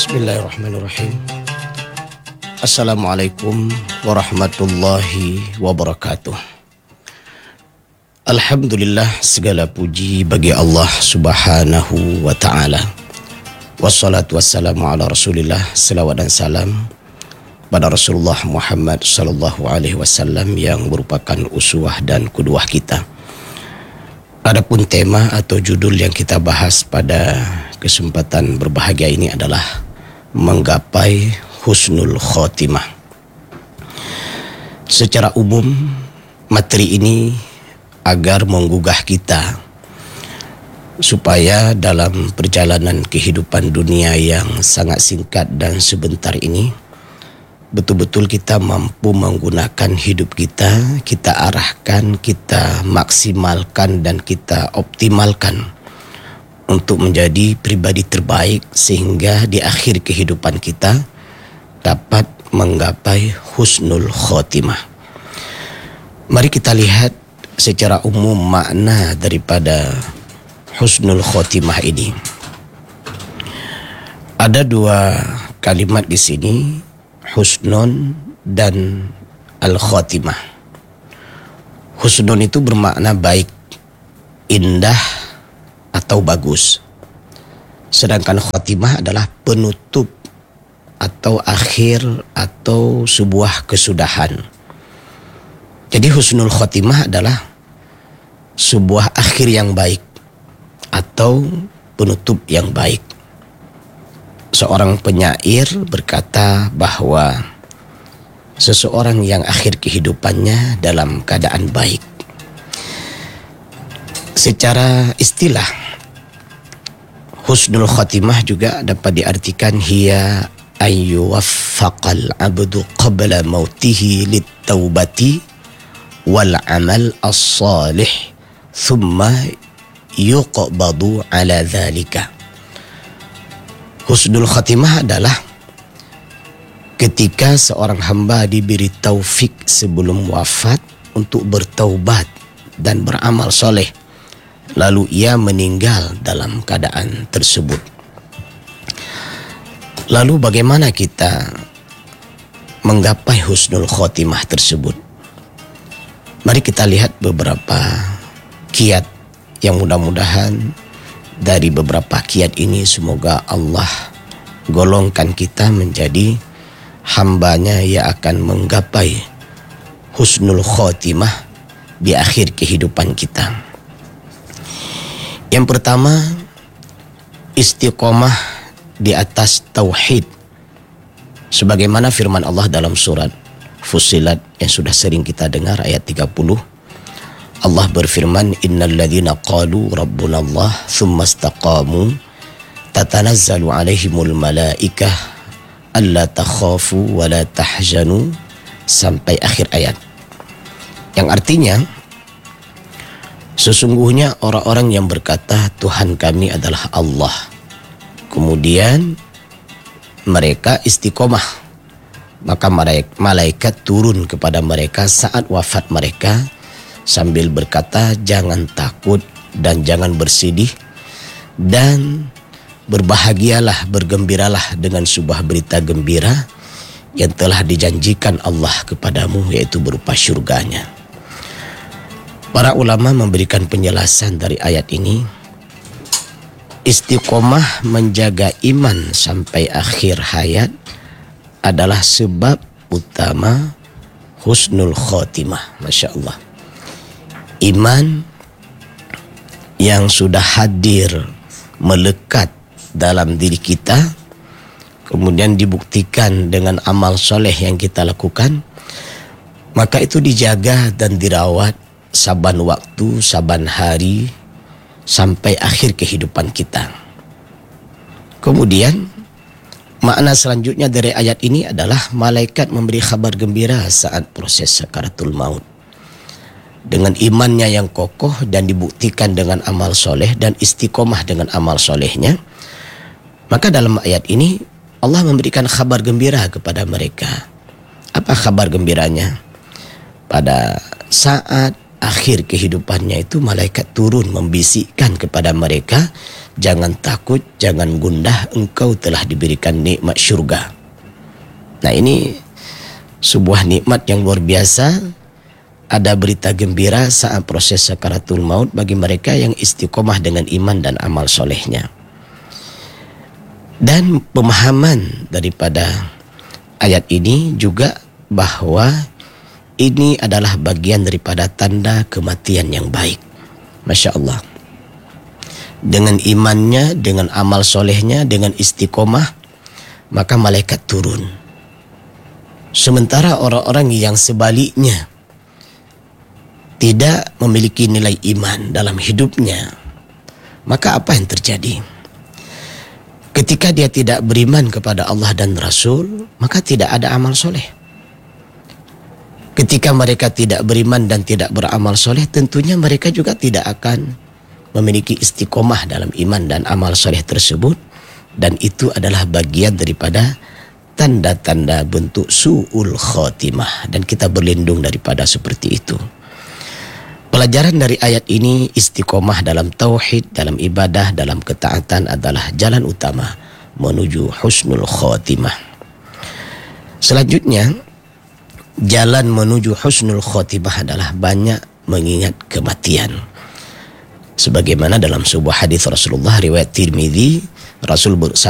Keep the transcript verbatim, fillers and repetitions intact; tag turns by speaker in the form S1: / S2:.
S1: Bismillahirrahmanirrahim. Assalamualaikum warahmatullahi wabarakatuh. Alhamdulillah, segala puji bagi Allah subhanahu wa ta'ala. Wassalatu wassalamu ala rasulillah, selawat dan salam pada Rasulullah Muhammad sallallahu alaihi wasallam yang merupakan uswah dan qudwah kita. Adapun tema atau judul yang kita bahas pada kesempatan berbahagia ini adalah menggapai husnul khotimah. Secara umum, materi ini agar menggugah kita supaya dalam perjalanan kehidupan dunia yang sangat singkat dan sebentar ini, betul-betul kita mampu menggunakan hidup kita, kita arahkan, kita maksimalkan dan kita optimalkan untuk menjadi pribadi terbaik sehingga di akhir kehidupan kita dapat menggapai husnul khotimah. Mari kita lihat secara umum makna daripada husnul khotimah ini. Ada dua kalimat di sini, husnun dan al-khotimah. Husnun itu bermakna baik, indah, atau bagus. Sedangkan khotimah adalah penutup atau akhir atau sebuah kesudahan. Jadi husnul khotimah adalah sebuah akhir yang baik atau penutup yang baik. Seorang penyair berkata bahwa seseorang yang akhir kehidupannya dalam keadaan baik. Secara istilah, husnul khotimah juga dapat diartikan hiya ayyuwaffaqal abdu qabla mautihi littaubati wal amal as-salih thumma yuqbadu ala dhalika. Husnul khotimah adalah ketika seorang hamba diberi taufik sebelum wafat untuk bertaubat dan beramal soleh, lalu ia meninggal dalam keadaan tersebut. Lalu bagaimana kita menggapai husnul khotimah tersebut? Mari kita lihat beberapa kiat yang mudah-mudahan dari beberapa kiat ini semoga Allah golongkan kita menjadi hambanya yang akan menggapai husnul khotimah di akhir kehidupan kita. Yang pertama, istiqomah di atas tauhid. Sebagaimana firman Allah dalam surat Fussilat yang sudah sering kita dengar ayat tiga puluh. Allah berfirman, innal ladzina qalu rabbuna Allah tsumma istaqamu tatanazzalu alaihimul malaikah alla takhafu wa la tahzanu, sampai akhir ayat. Yang artinya, sesungguhnya orang-orang yang berkata Tuhan kami adalah Allah, kemudian mereka istiqomah, maka malaikat turun kepada mereka saat wafat mereka sambil berkata jangan takut dan jangan bersedih, dan berbahagialah, bergembiralah dengan sebuah berita gembira yang telah dijanjikan Allah kepadamu, yaitu berupa syurganya. Para ulama memberikan penjelasan dari ayat ini. Istiqomah menjaga iman sampai akhir hayat adalah sebab utama husnul khotimah. Masya Allah. Iman yang sudah hadir, melekat dalam diri kita, kemudian dibuktikan dengan amal soleh yang kita lakukan, maka itu dijaga dan dirawat saban waktu, saban hari, sampai akhir kehidupan kita. Kemudian makna selanjutnya dari ayat ini adalah malaikat memberi kabar gembira saat proses sakaratul maut. Dengan imannya yang kokoh dan dibuktikan dengan amal soleh dan istiqomah dengan amal solehnya, maka dalam ayat ini Allah memberikan kabar gembira kepada mereka. Apa kabar gembiranya? Pada saat akhir kehidupannya itu malaikat turun membisikkan kepada mereka, jangan takut, jangan gundah, engkau telah diberikan nikmat syurga. Nah, ini sebuah nikmat yang luar biasa. Ada berita gembira saat proses sakaratul maut bagi mereka yang istiqomah dengan iman dan amal solehnya. Dan pemahaman daripada ayat ini juga bahwa ini adalah bagian daripada tanda kematian yang baik. Masya Allah. Dengan imannya, dengan amal solehnya, dengan istiqomah, maka malaikat turun. Sementara orang-orang yang sebaliknya tidak memiliki nilai iman dalam hidupnya, maka apa yang terjadi? Ketika dia tidak beriman kepada Allah dan Rasul, maka tidak ada amal soleh. Ketika mereka tidak beriman dan tidak beramal soleh, tentunya mereka juga tidak akan memiliki istiqomah dalam iman dan amal soleh tersebut. Dan itu adalah bagian daripada tanda-tanda bentuk su'ul khotimah. Dan kita berlindung daripada seperti itu. Pelajaran dari ayat ini, istiqomah dalam tauhid, dalam ibadah, dalam ketaatan adalah jalan utama menuju husnul khotimah. Selanjutnya, jalan menuju husnul khotimah adalah banyak mengingat kematian. Sebagaimana dalam sebuah hadis Rasulullah riwayat Tirmidzi, Rasul bersabda,